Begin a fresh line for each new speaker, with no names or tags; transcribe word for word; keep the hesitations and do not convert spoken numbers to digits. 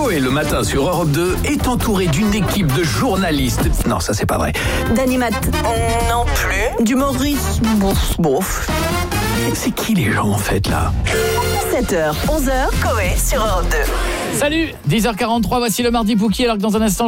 Coé le matin sur Europe deux est entouré d'une équipe de journalistes. Non, ça c'est pas vrai.
D'animat.
Non plus.
D'humoriste. Bouf, bouf.
C'est qui les gens en fait là?
sept heures, onze heures.
Coé sur Europe deux.
Salut, dix heures quarante-trois, voici le Mardi Pookie, alors que dans un instant